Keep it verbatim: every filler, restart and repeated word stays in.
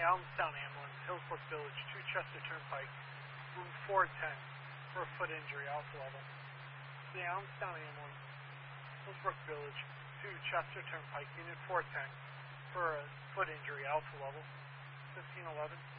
Allenstown Ambulance, Hillsbrook Village, to Chester Turnpike, room four ten, for a foot injury, alpha level. The Allenstown Ambulance, Hillsbrook Village, to Chester Turnpike, unit four ten, for a foot injury, alpha level. fifteen eleven.